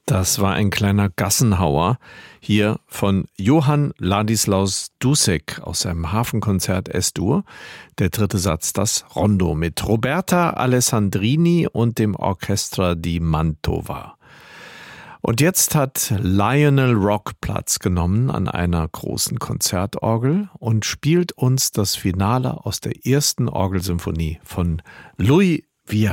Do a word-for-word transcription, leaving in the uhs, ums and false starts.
Das war ein kleiner Gassenhauer hier von Johann Ladislaus Dussek aus seinem Hafenkonzert Es-Dur. Der dritte Satz, das Rondo mit Roberta Alessandrini und dem Orchestra di Mantova. Und jetzt hat Lionel Rock Platz genommen an einer großen Konzertorgel und spielt uns das Finale aus der ersten Orgelsymphonie von Louis Viard.